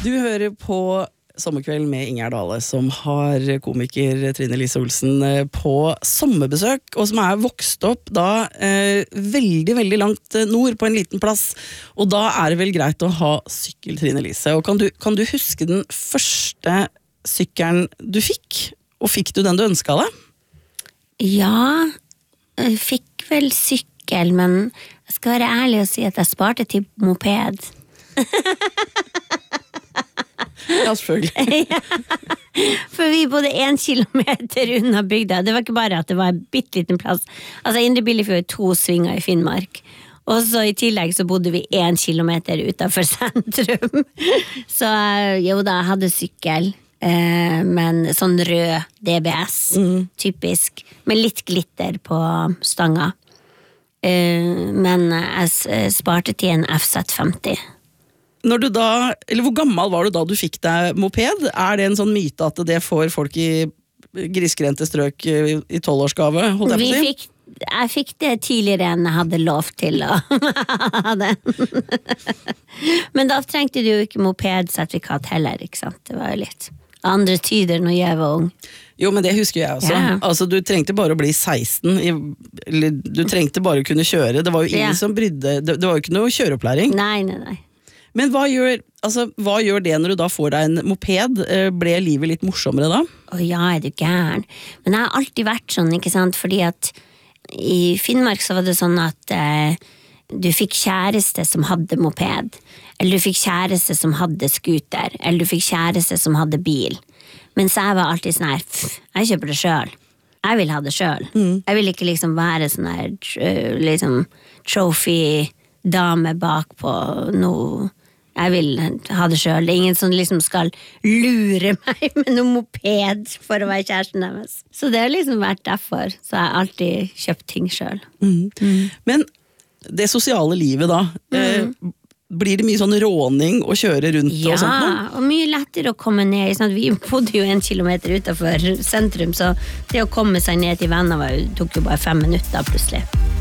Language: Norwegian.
Du hører på Sommerkveld med Ingjerd Dale, som har komiker Trine Lise Olsen på sommerbesøk, og som vokst opp da veldig, veldig langt nord på en liten plass. Og da det vel greit å ha sykkel, Trine Lise. Og kan du huske den første sykkelen du fikk? Og fikk du den du ønsket deg? Ja, jeg fikk vel sykkel, men jeg skal være ærlig og si at jeg sparte til moped. Ja, selvfølgelig. Ja. For vi bodde 1 kilometer unna bygda. Det var ikke bare at det var en bitteliten plass. Altså, Indre Billefjord 2 svinger i Finnmark. Og så i tillegg så bodde vi 1 kilometer utenfor sentrum. Så jo da, jeg hadde sykkel. Men sånn rød DBS, typisk. Med litt glitter på stanga. Men jeg sparte til en FZ50. Når du da, eller hvor gammel var du da du fikk deg moped? Det en sånn myte at det får folk i grisgrendte strøk i 12-årsgave, holdt jeg på å si? Jeg fikk det tidligere enn jeg hadde lov til å ha det. Men da trengte du jo ikke mopedsertifikat heller, ikke sant? Det var jo litt andre tider når jeg var ung. Jo, men det husker jeg også. Ja. Altså, du trengte bare å bli 16, eller du trengte bare å kunne kjøre. Det var jo ingen som brydde, det var jo ikke noe kjøreopplæring. Nei. Men hva gjør det når du da får deg en moped? Ble livet litt morsommere da? Ja, du gæren. Men jeg har alltid vært sånn, ikke sant? Fordi at i Finnmark så var det sånn at du fikk kjæreste som hadde moped, eller du fikk kjæreste som hadde scooter, eller du fikk kjæreste som hadde bil. Mens jeg var alltid sånn her, jeg kjøper det selv. Jeg vil ha det selv. Jeg vil ikke liksom være sånn her, liksom trophy-dame bak på noe. Jeg vil ha det selv. Det ingen som liksom skal lure meg med noen moped for å være kjæresten deres. Så det har liksom vært derfor. Så jeg har alltid kjøpt ting selv. Men det sosiale livet da, blir det mye sånn råning å kjøre rundt og sånt? Ja, og mye lettere å komme ned. Sånn, vi bodde jo 1 kilometer utenfor sentrum, så det å komme seg ned til venner tok jo bare 5 minutter plutselig.